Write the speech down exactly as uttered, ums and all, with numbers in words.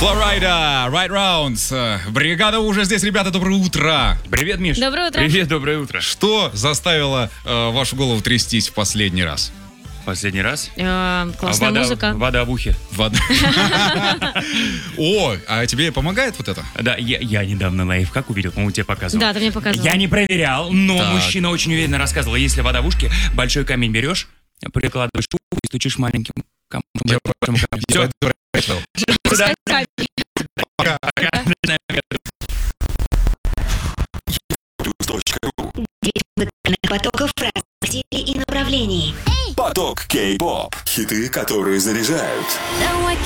Флорайда, Right Rounds. Бригада уже здесь, ребята, доброе утро. Привет, Миш. Доброе утро. Привет, доброе утро. Что заставило э, вашу голову трястись в последний раз? Последний раз? Э, классная вода, музыка. Вода в ухе. Вода. О, а тебе помогает вот это? Да, я, я недавно лайфхак увидел, по-моему, тебе показывал. Да, ты мне показывал. Я не проверял, но Так. мужчина очень уверенно рассказывал. Если вода в ушке, большой камень берешь, прикладываешь в ухо и стучишь маленьким камнем. Я большим камнем. Всё. пойду. Туда. Музыкальных потоков разных стилей и направлений. Поток кей-поп. Хиты, которые заряжают.